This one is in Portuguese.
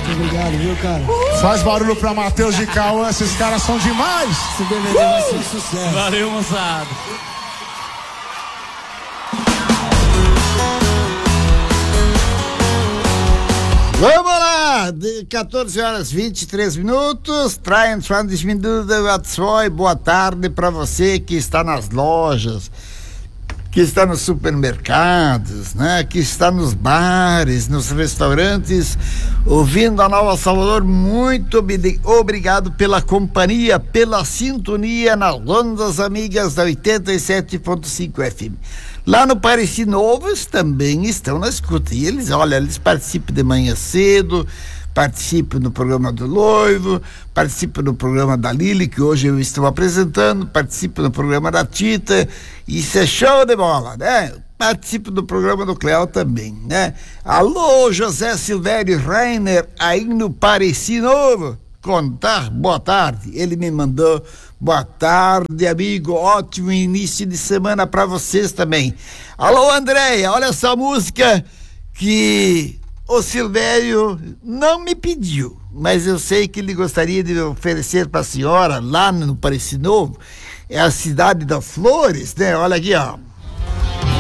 Obrigado, viu, cara? Faz barulho pra Matheus de Cauã, esses caras são demais. Esse DVD vai ser um sucesso. Valeu, moçada. Vamos lá, 14 horas 23 minutos, boa tarde para você que está nas lojas, que está nos supermercados, né? Que está nos bares, nos restaurantes, ouvindo a Nova Salvador. Muito obrigado pela companhia, pela sintonia nas ondas amigas da 87.5 FM. Lá no Pareci Novos também estão na escuta. E eles participam de manhã cedo, participam no programa do Noivo, participam no programa da Lili, que hoje eu estou apresentando, participam no programa da Tita. Isso é show de bola, né? Participo do programa do Cléo também, né? Alô, José Silvério Reiner, aí no Pareci Novo. Contar, boa tarde. Ele me mandou boa tarde, amigo, ótimo início de semana para vocês também. Alô, Andréia, olha essa música que o Silvério não me pediu, mas eu sei que ele gostaria de oferecer para a senhora lá no Pareci Novo. É a Cidade das Flores, né? Olha aqui, ó.